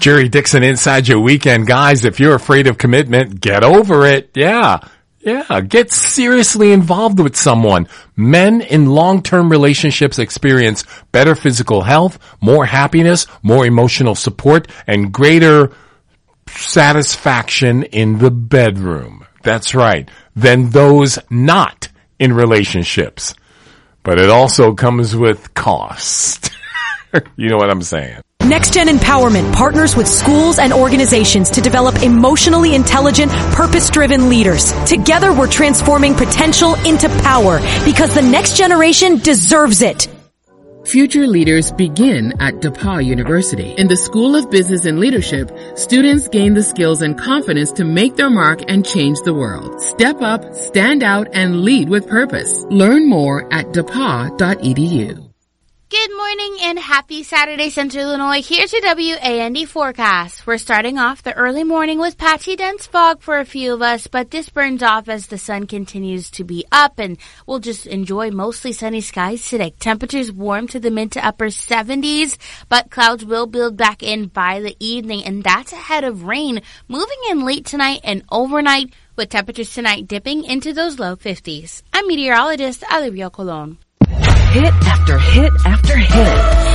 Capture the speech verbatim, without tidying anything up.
Jerry Dixon inside your weekend. Guys, if you're afraid of commitment, get over it. Yeah. Yeah. Get seriously involved with someone. Men in long-term relationships experience better physical health, more happiness, more emotional support, and greater satisfaction in the bedroom. That's right. Than those not in relationships. But it also comes with cost. You know what I'm saying? NextGen Empowerment partners with schools and organizations to develop emotionally intelligent, purpose-driven leaders. Together, we're transforming potential into power because the next generation deserves it. Future leaders begin at DePauw University. In the School of Business and Leadership, students gain the skills and confidence to make their mark and change the world. Step up, stand out, and lead with purpose. Learn more at depaw dot e d u. Good morning and happy Saturday, Central Illinois. Here's your W A N D forecast. We're starting off the early morning with patchy dense fog for a few of us, but this burns off as the sun continues to be up, and we'll just enjoy mostly sunny skies today. Temperatures warm to the mid to upper seventies, but clouds will build back in by the evening, and that's ahead of rain moving in late tonight and overnight, with temperatures tonight dipping into those low fifties. I'm meteorologist Olivia Colon. Hit after hit after hit.